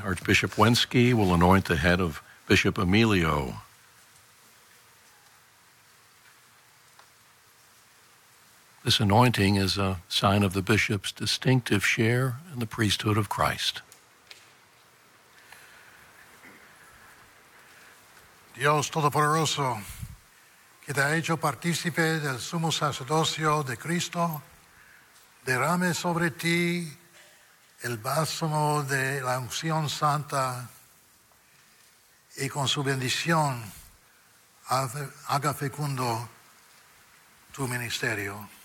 Archbishop Wensky will anoint the head of Bishop Emilio. This anointing is a sign of the bishop's distinctive share in the priesthood of Christ. Dios Todopoderoso, que te ha hecho partícipe del sumo sacerdocio de Cristo, derrame sobre ti el bálsamo de la unción santa y con su bendición haga fecundo tu ministerio.